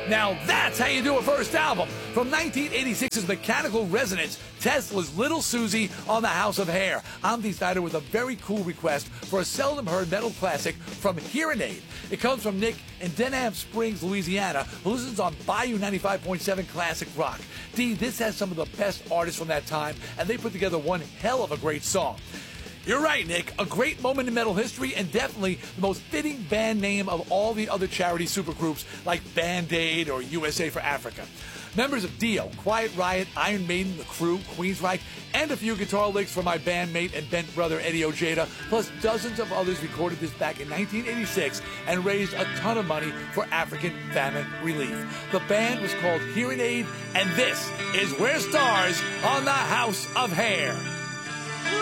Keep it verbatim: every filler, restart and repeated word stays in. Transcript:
Now that's how you do a first album. From nineteen eighty-six's Mechanical Resonance, Tesla's Little Susie on the House of Hair. I'm Dee Snider with a very cool request for a seldom heard metal classic from Hearing Aid. It comes from Nick in Denham Springs, Louisiana, who listens on Bayou ninety-five point seven Classic Rock. Dee, this has some of the best artists from that time, and they put together one hell of a great song. You're right, Nick. A great moment in metal history and definitely the most fitting band name of all the other charity supergroups like Band-Aid or U S A for Africa. Members of Dio, Quiet Riot, Iron Maiden, The Crew, Queensryche, and a few guitar licks from my bandmate and bent brother Eddie Ojeda, plus dozens of others recorded this back in nineteen eighty-six and raised a ton of money for African famine relief. The band was called Hearing Aid, and this is We're Stars on the House of Hair.